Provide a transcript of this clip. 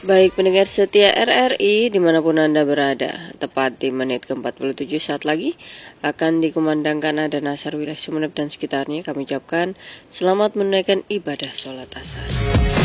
Baik pendengar setia RRI dimanapun Anda berada, tepat di menit ke-47 saat lagi akan dikumandangkan adzan asar wilayah Sumeneb dan sekitarnya. Kami ucapkan selamat menunaikan ibadah sholat asar.